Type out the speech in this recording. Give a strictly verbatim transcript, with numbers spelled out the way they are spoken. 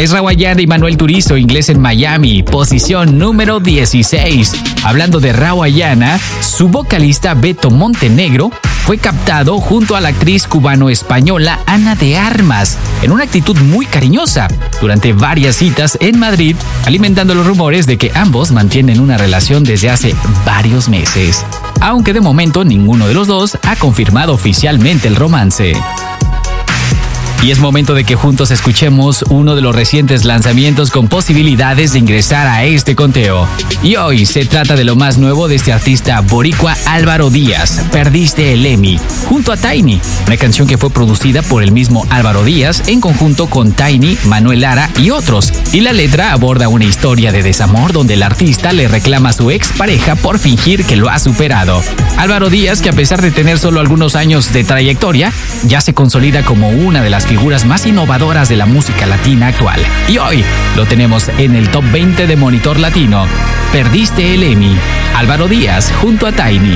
es Rawayana y Manuel Turizo, Inglés en Miami, posición número dieciséis. Hablando de Rawayana, su vocalista Beto Montenegro fue captado junto a la actriz cubano-española Ana de Armas, en una actitud muy cariñosa, durante varias citas en Madrid, alimentando los rumores de que ambos mantienen una relación desde hace varios meses. Aunque de momento ninguno de los dos ha confirmado oficialmente el romance. Y es momento de que juntos escuchemos uno de los recientes lanzamientos con posibilidades de ingresar a este conteo. Y hoy se trata de lo más nuevo de este artista boricua Álvaro Díaz, Perdiste el Emmy, junto a Tiny, una canción que fue producida por el mismo Álvaro Díaz en conjunto con Tiny, Manuel Lara y otros. Y la letra aborda una historia de desamor donde el artista le reclama a su expareja por fingir que lo ha superado. Álvaro Díaz, que a pesar de tener solo algunos años de trayectoria, ya se consolida como una de las figuras más innovadoras de la música latina actual. Y hoy lo tenemos en el top veinte de Monitor Latino. Perdiste el Emmy, Álvaro Díaz junto a Tiny.